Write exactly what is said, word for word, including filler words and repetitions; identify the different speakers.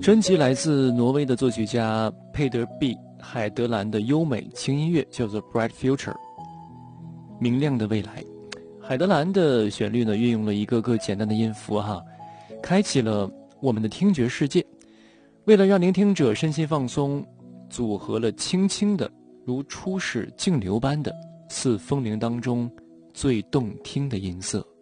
Speaker 1: 专辑来自挪威的作曲家佩德 B 海德兰的优美轻音乐，叫做 Bright Future 明亮的未来。海德兰的旋律呢，运用了一个个简单的音符哈，开启了我们的听觉世界。为了让聆听者身心放松，组合了轻轻的如初始静流般的似风铃当中最动听的音色。